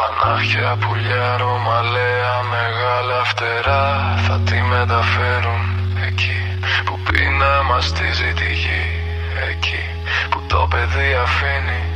Πανάχια, πουλιά, ρωμαλαία, μεγάλα φτερά θα τη μεταφέρουν εκεί που πείνα μαστίζει τη γη. Εκεί που το παιδί αφήνει